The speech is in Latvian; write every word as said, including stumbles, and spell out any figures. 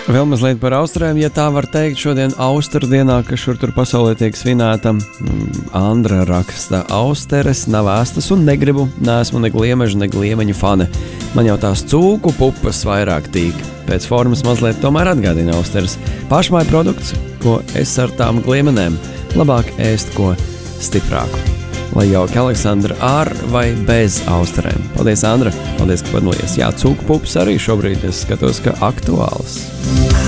Vēl mazliet par austerēm, ja tā var teikt, šodien austeru dienā, kas šur tur pasaulē tiek svinēta. Andra raksta: austeres nav ēstas un negribu, neesmu ne gliemežu, ne gliemeņu fane. Man jau tās cūku pupas vairāk tīk. Pēc formas mazliet tomēr atgādina austeres. Pašmāju produkts, ko es ar tām gliemenēm. Labāk ēst ko stiprāku. Lai jauki, Aleksandra, ar vai bez austerēm. Paldies, Andra. Paldies, ka padalījies. Jā, cūku pupas arī šobrīd es skatos, ka aktuāls.